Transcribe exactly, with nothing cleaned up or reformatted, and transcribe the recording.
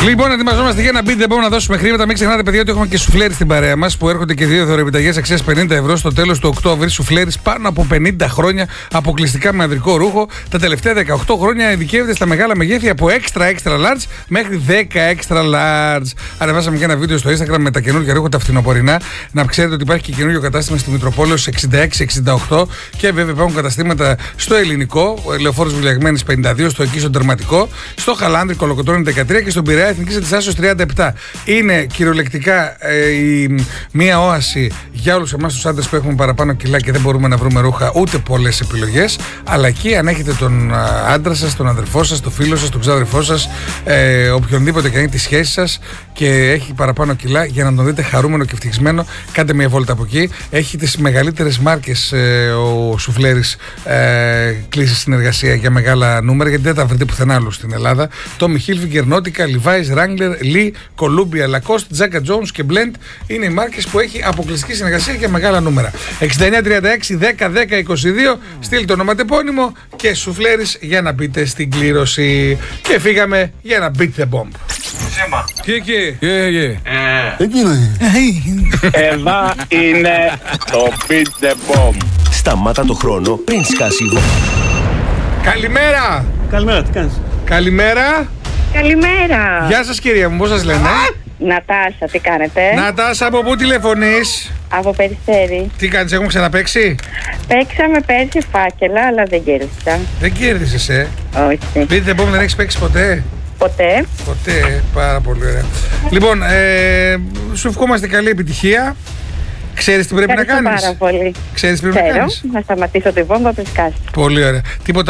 Λοιπόν, ετοιμαζόμαστε για ένα beat the bomb να δώσουμε χρήματα. Μην ξεχνάτε, παιδιά, ότι έχουμε και σουφλέρι στην παρέα μας που έρχονται και δύο δωρεοπιταγές αξίας πενήντα ευρώ στο τέλος του Οκτώβρη. Σουφλέρι πάνω από πενήντα χρόνια, αποκλειστικά με ανδρικό ρούχο. Τα τελευταία δεκαοκτώ χρόνια ειδικεύεται στα μεγάλα μεγέθη από extra extra large μέχρι δέκα extra large. Ανεβάσαμε και ένα βίντεο στο Instagram με τα καινούργια ρούχα τα φθινοπορεινά. Να ξέρετε ότι υπάρχει και καινούργιο κατάστημα στη Μητροπόλεως εξήντα έξι εξήντα οκτώ και βέβαια υπάρχουν καταστήματα στο Ελληνικό, Λεωφόρος Βουλιαγμένης πενήντα δύο, στο Εκείσο Τερματικό, στο Χαλάνδρη Κολοκοτρώνη δεκατρία και στον Πειραιά Εθνικής Αντιστάσεως τριάντα επτά. Είναι κυριολεκτικά ε, η, μία όαση για όλους εμάς τους άντρες που έχουμε παραπάνω κιλά και δεν μπορούμε να βρούμε ρούχα, ούτε πολλές επιλογές. Αλλά εκεί, αν έχετε τον άντρα σας, τον αδερφό σας, τον φίλο σας, τον ξάδερφό σας, ε, οποιονδήποτε και αν είναι τη σχέση σας και έχει παραπάνω κιλά, για να τον δείτε χαρούμενο και ευτυχισμένο, κάντε μια βόλτα από εκεί. Έχει τις μεγαλύτερες μάρκες ε, ο Σουφλέρης, ε, κλείσει συνεργασία για μεγάλα νούμερα, γιατί δεν τα βρείτε πουθενά άλλου στην Ελλάδα. Tommy Hilfiger, Nautica, Levi's, Wrangler, Lee, Columbia, Lacoste, Jacka Jones και Blend είναι οι μάρκες που έχει αποκλειστική συνεργασία για μεγάλα νούμερα. εξήντα εννιά τριάντα έξι δέκα δέκα είκοσι δύο, στείλτε το ονοματεπώνυμο και Σουφλέρης για να μπείτε στην κλήρωση. Και φύγαμε για ένα beat the bomb. Σέμα. Και εκεί. Εκείνο είναι. Εδώ είναι το beat the bomb. Σταμάτα το χρόνο πριν σκάσει η βόμβα. Καλημέρα. Καλημέρα, τι κάνεις? Καλημέρα. Καλημέρα. Γεια σας κυρία μου, πώς σας λένε? Νατάσα, τι κάνετε? Νατάσα, από πού τηλεφωνείς? Από Περιστέρι. Τι κάνεις, έχουμε ξαναπαίξει? Παίξαμε πέρσι φάκελα, αλλά δεν κέρδισα. Δεν κέρδισες, ε. Όχι. Beat the bomb δεν έχεις παίξει ποτέ? Ποτέ. Ποτέ, πάρα πολύ ωραία. Λοιπόν, ε, σου ευχόμαστε καλή επιτυχία. Ξέρεις τι πρέπει Ευχαριστώ να κάνεις? πάρα πολύ. Ξέρεις τι πρέπει να Ξέρω, κάνεις? να σταματήσω τη βόμβα πριν σκάσει. Πολύ ωραία. Τίποτα